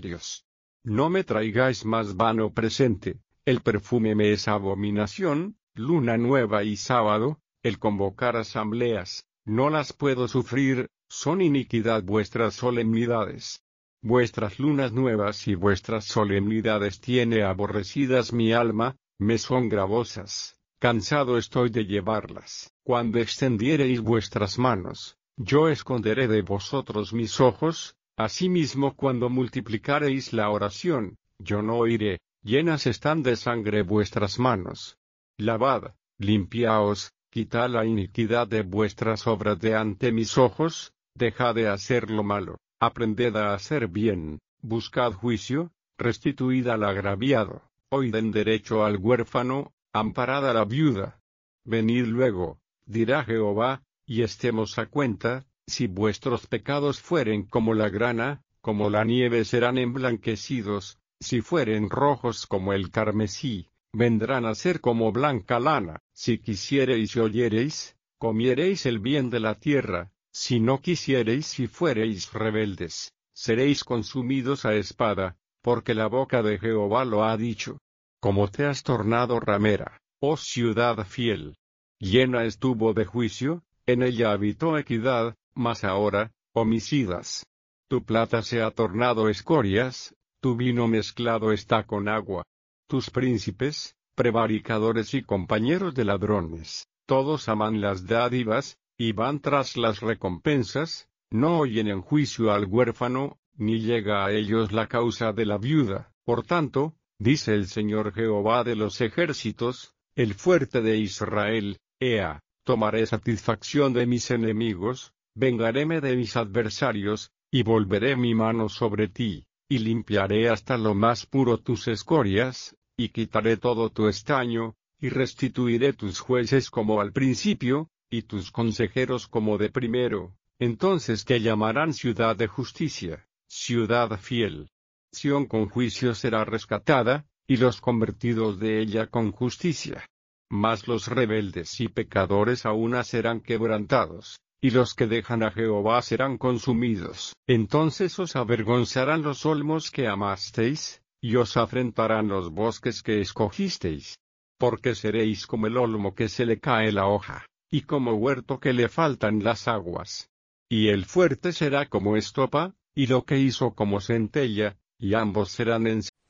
Dios. No me traigáis más vano presente, el perfume me es abominación, luna nueva y sábado, el convocar asambleas, no las puedo sufrir, son iniquidad vuestras solemnidades. Vuestras lunas nuevas y vuestras solemnidades tiene aborrecidas mi alma, me son gravosas, cansado estoy de llevarlas. Cuando extendiereis vuestras manos, yo esconderé de vosotros mis ojos, asimismo cuando multiplicareis la oración, yo no oiré, llenas están de sangre vuestras manos. Lavad, limpiaos, quitad la iniquidad de vuestras obras de ante mis ojos, dejad de hacer lo malo, aprended a hacer bien, buscad juicio, restituid al agraviado, oíd en derecho al huérfano, amparad a la viuda. Venid luego, dirá Jehová, y estemos a cuenta, si vuestros pecados fueren como la grana, como la nieve serán emblanquecidos, si fueren rojos como el carmesí, vendrán a ser como blanca lana. Si quisiereis y oyereis, comiereis el bien de la tierra, si no quisiereis y fuereis rebeldes, seréis consumidos a espada, porque la boca de Jehová lo ha dicho. Como te has tornado ramera, oh ciudad fiel. Llena estuvo de juicio, en ella habitó equidad, mas ahora, homicidas. Tu plata se ha tornado escorias, tu vino mezclado está con agua. Tus príncipes, prevaricadores y compañeros de ladrones, todos aman las dádivas, y van tras las recompensas, no oyen en juicio al huérfano, ni llega a ellos la causa de la viuda. Por tanto, dice el Señor Jehová de los ejércitos, el fuerte de Israel, Ea, tomaré satisfacción de mis enemigos, vengaréme de mis adversarios, y volveré mi mano sobre ti, y limpiaré hasta lo más puro tus escorias, y quitaré todo tu estaño, y restituiré tus jueces como al principio, y tus consejeros como de primero. Entonces te llamarán ciudad de justicia, ciudad fiel. Sión con juicio será rescatada, y los convertidos de ella con justicia. Mas los rebeldes y pecadores aún serán quebrantados, y los que dejan a Jehová serán consumidos. Entonces os avergonzarán los olmos que amasteis, y os afrentarán los bosques que escogisteis. Porque seréis como el olmo que se le cae la hoja, y como huerto que le faltan las aguas. Y el fuerte será como estopa, y lo que hizo como centella, y ambos serán en